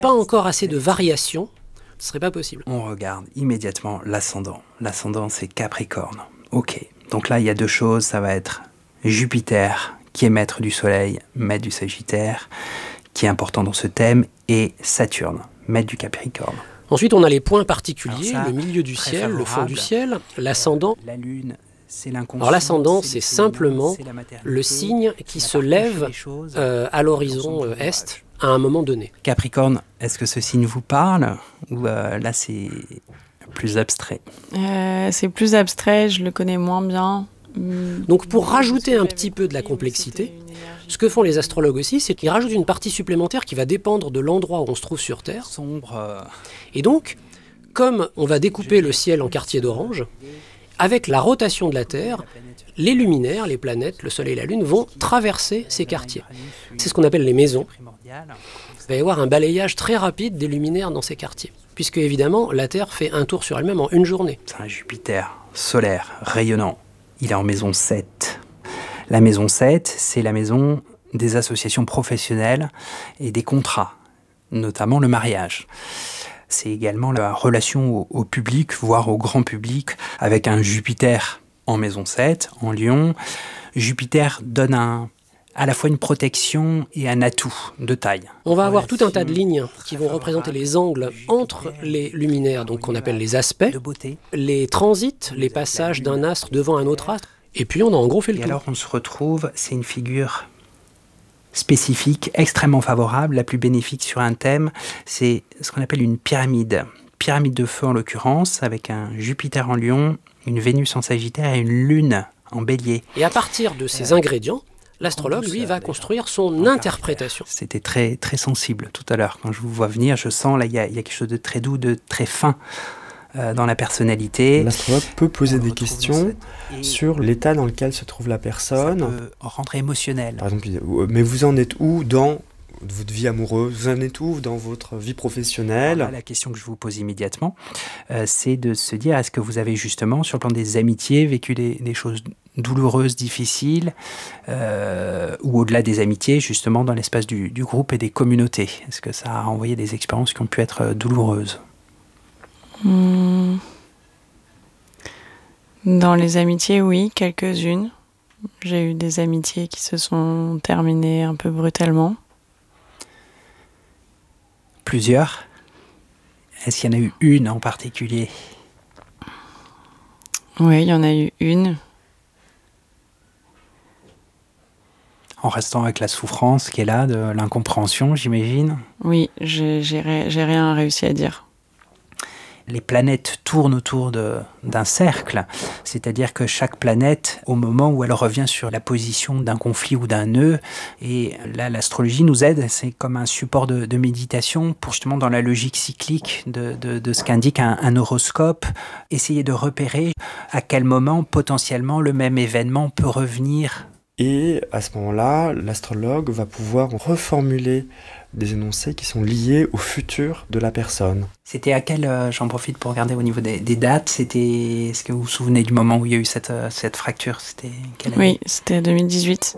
pas encore assez de variations, ce serait pas possible. On regarde immédiatement l'ascendant. L'ascendant, c'est Capricorne. Ok, donc là, il y a deux choses. Ça va être Jupiter, qui est maître du Soleil, maître du Sagittaire, qui est important dans ce thème, et Saturne, maître du Capricorne. Ensuite, on a les points particuliers, Alors ça, le milieu du très ciel, le fond du favorable. ciel, l'ascendant. La Lune, c'est l'inconscient. Alors l'ascendant, c'est le c'est féminin, simplement c'est la maternité, le signe qui va se partager lève les choses à l'horizon dans son est entourage. à un moment donné. Capricorne, est-ce que ce signe vous parle ou là c'est plus abstrait? C'est plus abstrait, je le connais moins bien. Donc pour rajouter un petit peu de la complexité, ce que font les astrologues aussi, c'est qu'ils rajoutent une partie supplémentaire qui va dépendre de l'endroit où on se trouve sur Terre. Sombre. Et donc, comme on va découper le ciel en quartiers d'orange, avec la rotation de la Terre, les luminaires, les planètes, le Soleil et la Lune vont traverser ces quartiers. C'est ce qu'on appelle les maisons. Il va y avoir un balayage très rapide des luminaires dans ces quartiers, puisque évidemment la Terre fait un tour sur elle-même en une journée. C'est un Jupiter solaire, rayonnant. Il est en maison 7. La maison 7, c'est la maison des associations professionnelles et des contrats, notamment le mariage. C'est également la relation au public, voire au grand public, avec un Jupiter en maison 7, en Lion. Jupiter donne à la fois une protection et un atout de taille. On va avoir tout un tas de lignes qui vont représenter les angles entre les luminaires, donc qu'on appelle les aspects, De beauté. les transits, les passages d'un astre devant un autre astre, et puis on a en gros fait le Et tour. alors on se retrouve, c'est une figure spécifique, extrêmement favorable, la plus bénéfique sur un thème, c'est ce qu'on appelle une pyramide. Pyramide de feu en l'occurrence, avec un Jupiter en Lion, une Vénus en Sagittaire et une Lune en Bélier. Et à partir de ces ingrédients, l'astrologue, lui, va construire son interprétation. C'était très, très sensible tout à l'heure. Quand je vous vois venir, je sens là, il y a quelque chose de très doux, de très fin dans la personnalité. L'astrologue peut poser On des retrouve questions dans cette- sur l'état dans lequel se trouve la Ça personne. peut rendre émotionnel. Par exemple, mais vous en êtes où dans votre vie amoureuse? Vous en êtes où dans votre vie professionnelle? Alors là, la question que je vous pose immédiatement, c'est de se dire, est-ce que vous avez justement, sur le plan des amitiés, vécu des choses douloureuses, difficiles, ou au-delà des amitiés, justement dans l'espace du groupe et des communautés? Est-ce que ça a envoyé des expériences qui ont pu être douloureuses? Dans les amitiés, oui, quelques-unes. J'ai eu des amitiés qui se sont terminées un peu brutalement. Plusieurs? Est-ce qu'il y en a eu une en particulier? Oui, il y en a eu une. En restant avec la souffrance qui est là, de l'incompréhension, j'imagine. Oui, j'ai rien réussi à dire. Les planètes tournent autour d'un cercle, c'est-à-dire que chaque planète, au moment où elle revient sur la position d'un conflit ou d'un nœud, et là l'astrologie nous aide, c'est comme un support de méditation pour justement dans la logique cyclique de ce qu'indique un horoscope, essayer de repérer à quel moment potentiellement le même événement peut revenir. Et à ce moment-là, l'astrologue va pouvoir reformuler des énoncés qui sont liés au futur de la personne. C'était à quel, j'en profite pour regarder au niveau des dates, est-ce que vous vous souvenez du moment où il y a eu cette fracture? C'était quelle année? Oui, c'était 2018.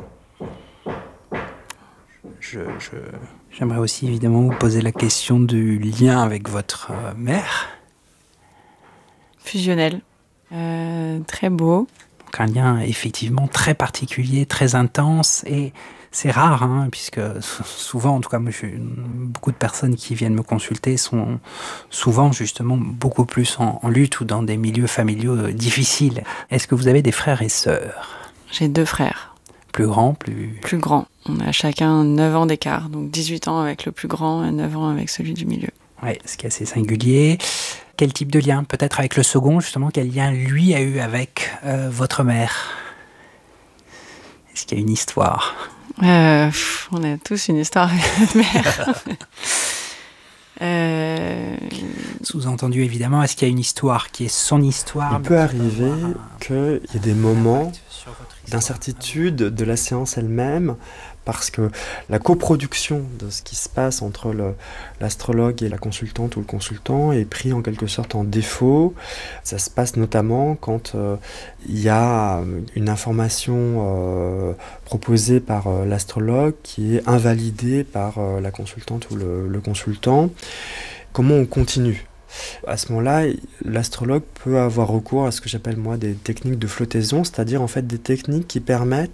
J'aimerais aussi évidemment vous poser la question du lien avec votre mère. Fusionnel. Très beau. Donc un lien effectivement très particulier, très intense, et c'est rare, hein, puisque souvent, en tout cas, moi, beaucoup de personnes qui viennent me consulter sont souvent justement beaucoup plus en lutte ou dans des milieux familiaux difficiles. Est-ce que vous avez des frères et sœurs? J'ai 2 frères. Plus grands, plus... Plus grands. On a chacun 9 ans d'écart. Donc 18 ans avec le plus grand et 9 ans avec celui du milieu. Oui, ce qui est assez singulier. Quel type de lien? Peut-être avec le second, justement, quel lien lui a eu avec votre mère? Est-ce qu'il y a une histoire? On a tous une histoire avec notre mère. Sous-entendu, évidemment, est-ce qu'il y a une histoire qui est son histoire? Il peut arriver qu'il y ait des moments d'incertitude de la séance elle-même, parce que la coproduction de ce qui se passe entre l'astrologue et la consultante ou le consultant est pris en quelque sorte en défaut. Ça se passe notamment quand il y a une information proposée par l'astrologue qui est invalidée par la consultante ou le consultant. Comment on continue ? À ce moment-là, l'astrologue peut avoir recours à ce que j'appelle moi des techniques de flottaison, c'est-à-dire en fait des techniques qui permettent